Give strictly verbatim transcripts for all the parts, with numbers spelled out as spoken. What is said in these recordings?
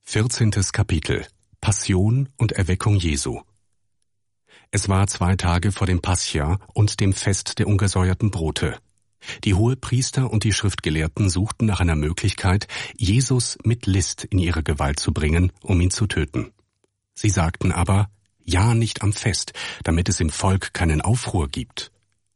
Vierzehntes Kapitel. Passion und Erweckung Jesu. Es war zwei Tage vor dem Pascha und dem Fest der ungesäuerten Brote. Die Hohepriester und die Schriftgelehrten suchten nach einer Möglichkeit, Jesus mit List in ihre Gewalt zu bringen, um ihn zu töten. Sie sagten aber, ja, nicht am Fest, damit es im Volk keinen Aufruhr gibt.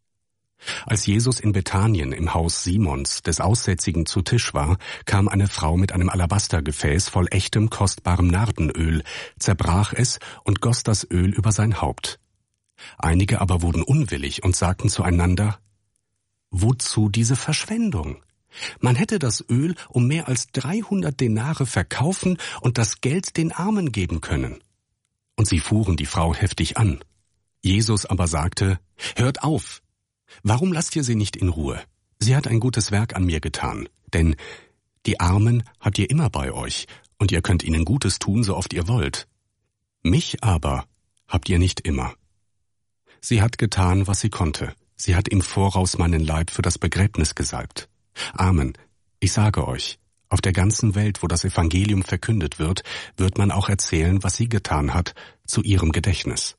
Als Jesus in Bethanien im Haus Simons, des Aussätzigen, zu Tisch war, kam eine Frau mit einem Alabastergefäß voll echtem, kostbarem Nardenöl, zerbrach es und goss das Öl über sein Haupt. Einige aber wurden unwillig und sagten zueinander, wozu diese Verschwendung? Man hätte das Öl um mehr als dreihundert Denare verkaufen und das Geld den Armen geben können. Und sie fuhren die Frau heftig an. Jesus aber sagte, hört auf! Warum lasst ihr sie nicht in Ruhe? Sie hat ein gutes Werk an mir getan, denn die Armen habt ihr immer bei euch, und ihr könnt ihnen Gutes tun, so oft ihr wollt. Mich aber habt ihr nicht immer. Sie hat getan, was sie konnte. Sie hat im Voraus meinen Leib für das Begräbnis gesalbt. Amen. Ich sage euch, auf der ganzen Welt, wo das Evangelium verkündet wird, wird man auch erzählen, was sie getan hat, zu ihrem Gedächtnis.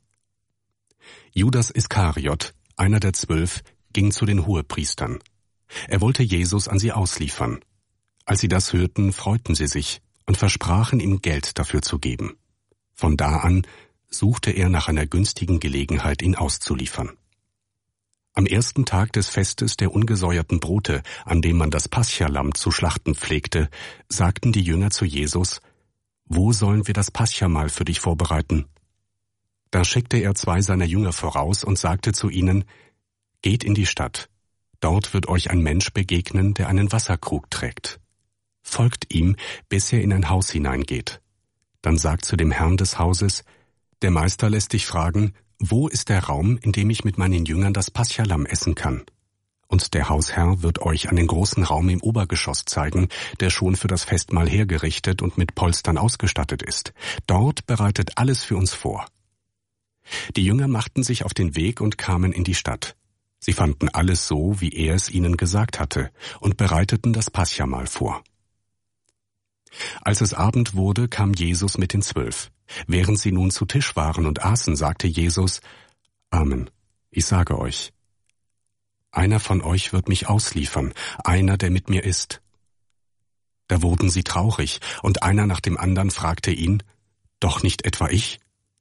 Judas Iskariot, einer der zwölf, ging zu den Hohepriestern. Er wollte Jesus an sie ausliefern. Als sie das hörten, freuten sie sich und versprachen ihm Geld dafür zu geben. Von da an suchte er nach einer günstigen Gelegenheit, ihn auszuliefern. Am ersten Tag des Festes der ungesäuerten Brote, an dem man das Paschalamm zu schlachten pflegte, sagten die Jünger zu Jesus, wo sollen wir das Paschamahl für dich vorbereiten? Da schickte er zwei seiner Jünger voraus und sagte zu ihnen, geht in die Stadt, dort wird euch ein Mensch begegnen, der einen Wasserkrug trägt. Folgt ihm, bis er in ein Haus hineingeht. Dann sagt zu dem Herrn des Hauses, der Meister lässt dich fragen, wo ist der Raum, in dem ich mit meinen Jüngern das Paschalamm essen kann? Und der Hausherr wird euch einen großen Raum im Obergeschoss zeigen, der schon für das Festmahl hergerichtet und mit Polstern ausgestattet ist. Dort bereitet alles für uns vor. Die Jünger machten sich auf den Weg und kamen in die Stadt. Sie fanden alles so, wie er es ihnen gesagt hatte, und bereiteten das Paschamahl vor. Als es Abend wurde, kam Jesus mit den Zwölf. Während sie nun zu Tisch waren und aßen, sagte Jesus, Amen, ich sage euch, einer von euch wird mich ausliefern, einer, der mit mir ist. Da wurden sie traurig, und einer nach dem anderen fragte ihn, doch nicht etwa ich?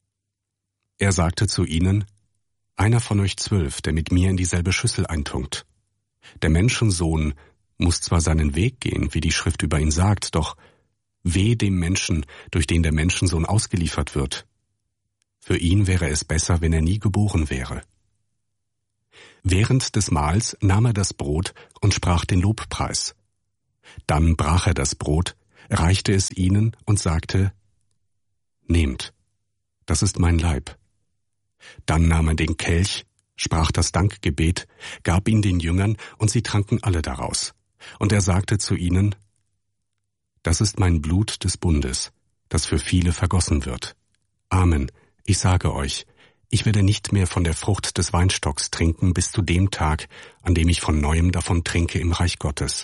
Er sagte zu ihnen, einer von euch zwölf, der mit mir in dieselbe Schüssel eintunkt. Der Menschensohn muss zwar seinen Weg gehen, wie die Schrift über ihn sagt, doch weh dem Menschen, durch den der Menschensohn ausgeliefert wird. Für ihn wäre es besser, wenn er nie geboren wäre. Während des Mahls nahm er das Brot und sprach den Lobpreis. Dann brach er das Brot, reichte es ihnen und sagte, nehmt, das ist mein Leib. Dann nahm er den Kelch, sprach das Dankgebet, gab ihn den Jüngern, und sie tranken alle daraus. Und er sagte zu ihnen, das ist mein Blut des Bundes, das für viele vergossen wird. Amen, ich sage euch, ich werde nicht mehr von der Frucht des Weinstocks trinken bis zu dem Tag, an dem ich von neuem davon trinke im Reich Gottes.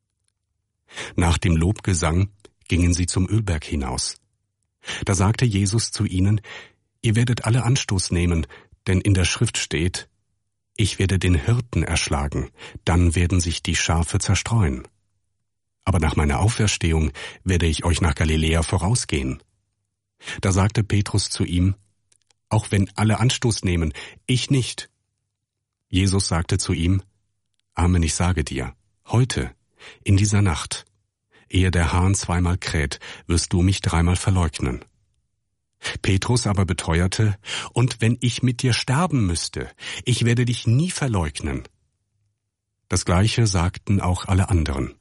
Nach dem Lobgesang gingen sie zum Ölberg hinaus. Da sagte Jesus zu ihnen, ihr werdet alle Anstoß nehmen, denn in der Schrift steht, ich werde den Hirten erschlagen, dann werden sich die Schafe zerstreuen. Aber nach meiner Auferstehung werde ich euch nach Galiläa vorausgehen. Da sagte Petrus zu ihm, auch wenn alle Anstoß nehmen, ich nicht. Jesus sagte zu ihm, Amen, ich sage dir, heute, in dieser Nacht, ehe der Hahn zweimal kräht, wirst du mich dreimal verleugnen. Petrus aber beteuerte, und wenn ich mit dir sterben müsste, ich werde dich nie verleugnen. Das Gleiche sagten auch alle anderen.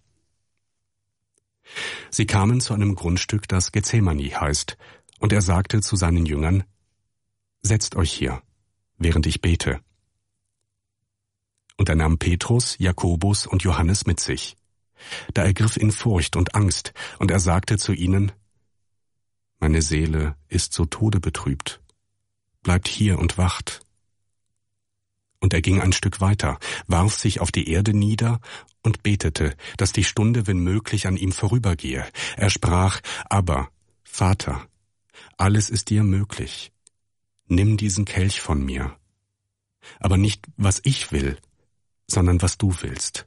Sie kamen zu einem Grundstück, das Gethsemane heißt, und er sagte zu seinen Jüngern, setzt euch hier, während ich bete. Und er nahm Petrus, Jakobus und Johannes mit sich. Da ergriff ihn Furcht und Angst, und er sagte zu ihnen, meine Seele ist zu Tode betrübt. Bleibt hier und wacht. Und er ging ein Stück weiter, warf sich auf die Erde nieder und betete, dass die Stunde, wenn möglich, an ihm vorübergehe. Er sprach, aber Vater, alles ist dir möglich. Nimm diesen Kelch von mir. Aber nicht, was ich will, sondern was du willst.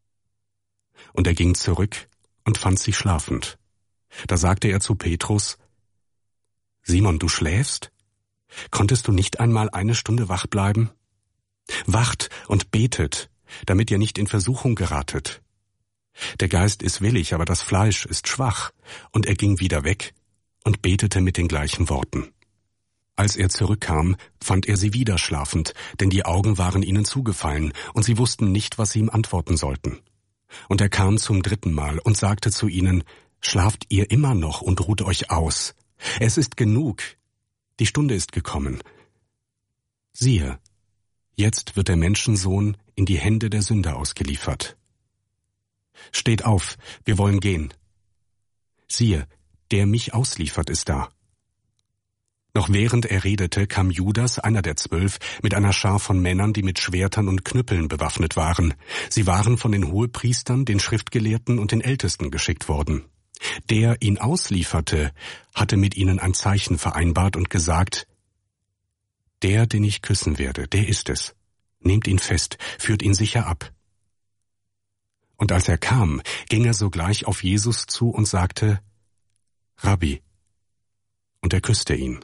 Und er ging zurück und fand sie schlafend. Da sagte er zu Petrus: Simon, du schläfst? Konntest du nicht einmal eine Stunde wach bleiben? Wacht und betet, damit ihr nicht in Versuchung geratet. Der Geist ist willig, aber das Fleisch ist schwach. Und er ging wieder weg und betete mit den gleichen Worten. Als er zurückkam, fand er sie wieder schlafend, denn die Augen waren ihnen zugefallen, und sie wussten nicht, was sie ihm antworten sollten. Und er kam zum dritten Mal und sagte zu ihnen: Schlaft ihr immer noch und ruht euch aus? Es ist genug, die Stunde ist gekommen. Siehe, jetzt wird der Menschensohn in die Hände der Sünder ausgeliefert. Steht auf, wir wollen gehen. Siehe, der mich ausliefert, ist da. Noch während er redete, kam Judas, einer der zwölf, mit einer Schar von Männern, die mit Schwertern und Knüppeln bewaffnet waren. Sie waren von den Hohepriestern, den Schriftgelehrten und den Ältesten geschickt worden. Der ihn auslieferte, hatte mit ihnen ein Zeichen vereinbart und gesagt: Der, den ich küssen werde, der ist es. Nehmt ihn fest, führt ihn sicher ab. Und als er kam, ging er sogleich auf Jesus zu und sagte: Rabbi. Und er küsste ihn.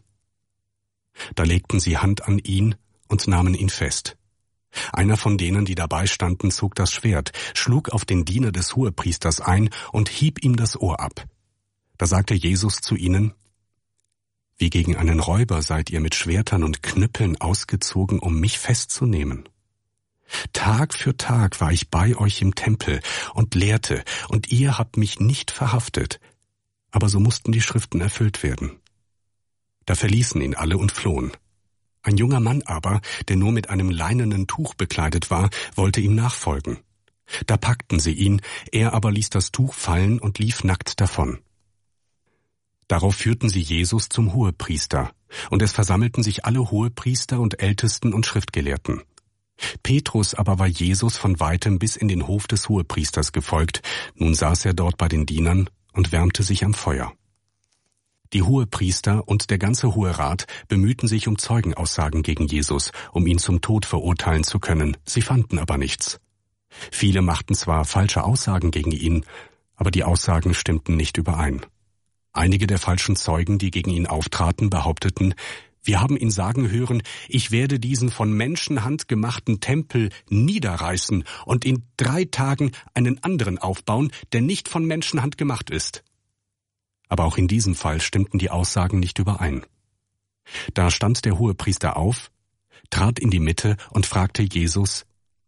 Da legten sie Hand an ihn und nahmen ihn fest. Einer von denen, die dabei standen, zog das Schwert, schlug auf den Diener des Hohepriesters ein und hieb ihm das Ohr ab. Da sagte Jesus zu ihnen: Wie gegen einen Räuber seid ihr mit Schwertern und Knüppeln ausgezogen, um mich festzunehmen. Tag für Tag war ich bei euch im Tempel und lehrte, und ihr habt mich nicht verhaftet. Aber so mussten die Schriften erfüllt werden. Da verließen ihn alle und flohen. Ein junger Mann aber, der nur mit einem leinenen Tuch bekleidet war, wollte ihm nachfolgen. Da packten sie ihn, er aber ließ das Tuch fallen und lief nackt davon. Darauf führten sie Jesus zum Hohepriester, und es versammelten sich alle Hohepriester und Ältesten und Schriftgelehrten. Petrus aber war Jesus von weitem bis in den Hof des Hohepriesters gefolgt. Nun saß er dort bei den Dienern und wärmte sich am Feuer. Die Hohepriester und der ganze Hohe Rat bemühten sich um Zeugenaussagen gegen Jesus, um ihn zum Tod verurteilen zu können. Sie fanden aber nichts. Viele machten zwar falsche Aussagen gegen ihn, aber die Aussagen stimmten nicht überein. Einige der falschen Zeugen, die gegen ihn auftraten, behaupteten: Wir haben ihn sagen hören, ich werde diesen von Menschenhand gemachten Tempel niederreißen und in drei Tagen einen anderen aufbauen, der nicht von Menschenhand gemacht ist. Aber auch in diesem Fall stimmten die Aussagen nicht überein. Da stand der Hohepriester auf, trat in die Mitte und fragte Jesus: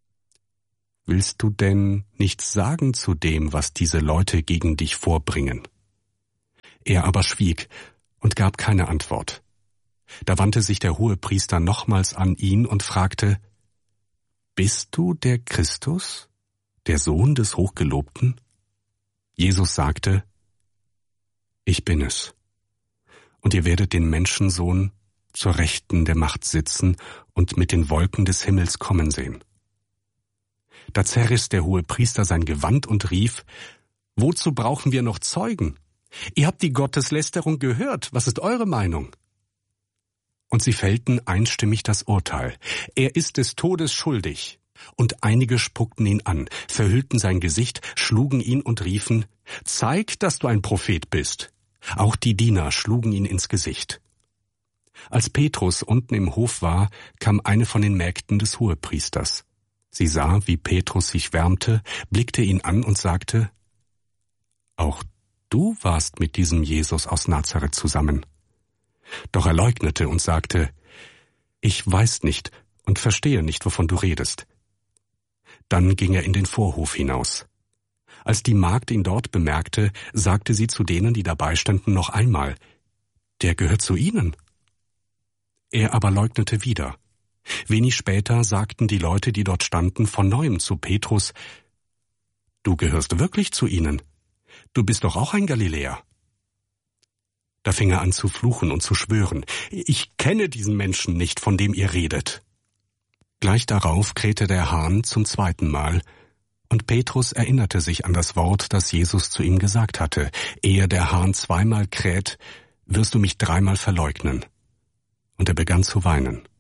Willst du denn nichts sagen zu dem, was diese Leute gegen dich vorbringen? Er aber schwieg und gab keine Antwort. Da wandte sich der Hohepriester nochmals an ihn und fragte: Bist du der Christus, der Sohn des Hochgelobten? Jesus sagte: Ich bin es. Und ihr werdet den Menschensohn zur Rechten der Macht sitzen und mit den Wolken des Himmels kommen sehen. Da zerriss der Hohepriester sein Gewand und rief: Wozu brauchen wir noch Zeugen? Ihr habt die Gotteslästerung gehört. Was ist eure Meinung? Und sie fällten einstimmig das Urteil: Er ist des Todes schuldig. Und einige spuckten ihn an, verhüllten sein Gesicht, schlugen ihn und riefen: Zeig, dass du ein Prophet bist. Auch die Diener schlugen ihn ins Gesicht. Als Petrus unten im Hof war, kam eine von den Mägden des Hohepriesters. Sie sah, wie Petrus sich wärmte, blickte ihn an und sagte: Auch du warst mit diesem Jesus aus Nazareth zusammen. Doch er leugnete und sagte: Ich weiß nicht und verstehe nicht, wovon du redest. Dann ging er in den Vorhof hinaus. Als die Magd ihn dort bemerkte, sagte sie zu denen, die dabei standen, noch einmal: Der gehört zu ihnen. Er aber leugnete wieder. Wenig später sagten die Leute, die dort standen, von neuem zu Petrus: Du gehörst wirklich zu ihnen. Du bist doch auch ein Galiläer. Da fing er an zu fluchen und zu schwören: Ich kenne diesen Menschen nicht, von dem ihr redet. Gleich darauf krähte der Hahn zum zweiten Mal, und Petrus erinnerte sich an das Wort, das Jesus zu ihm gesagt hatte: Ehe der Hahn zweimal kräht, wirst du mich dreimal verleugnen. Und er begann zu weinen.